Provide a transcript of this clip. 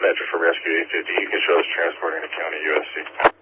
dispatcher for Rescue 850. You can show us transporting to County USC.